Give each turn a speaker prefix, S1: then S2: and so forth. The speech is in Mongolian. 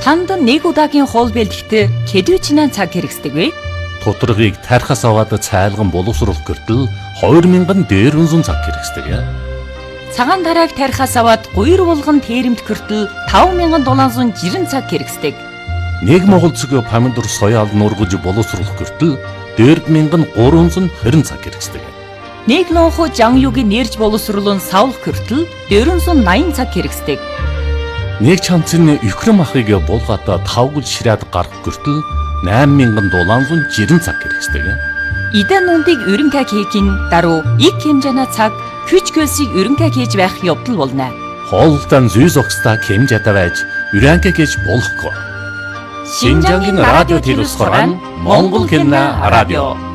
S1: Танд нэг удаагийн хоол бэлтгэхэд хэдвэчнээ цаг хэрэгсдэг вэ?
S2: Тутаргыг тархаас аваад цайлган боловсруулах гэртэл 2000 дээрвэн цаг хэрэгсдэг.
S1: Цагаан тарааг тархаас аваад гуйр булган тэрэмт гэртэл 5760 цаг хэрэгсдэг.
S2: Нэг Монгол цэг помидор соёал нургаж боловсруулах гэртэл 4320 цаг хэрэгсдэг.
S1: Нэг лонхо жангюгийн нэрж боловсруулан савлах гэртэл 480 цаг хэрэгсдэг.
S2: Нэг чамцын Украин махыг булгаад 5 гүл ширээд гарах гэртэл 8760 цаг хэрэгсдэг.
S1: Идэн нүндийг өрөнгө хийхин даруй их хэмжээний цаг хүч хөлсийг өрөнгө хийж байх явдал болно.
S2: Хоолтон зүй зогсдаа хэмжээтэй байж өрөнгө хийж болохгүй.
S1: Шинжангийн радио телевиз хорон Монгол Хэмнэ радио